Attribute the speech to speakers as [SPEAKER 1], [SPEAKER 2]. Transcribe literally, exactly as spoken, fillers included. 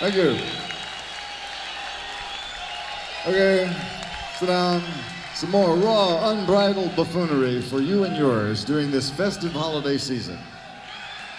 [SPEAKER 1] Thank you. Okay, sit down. Some more raw, unbridled buffoonery for you and yours during this festive holiday season.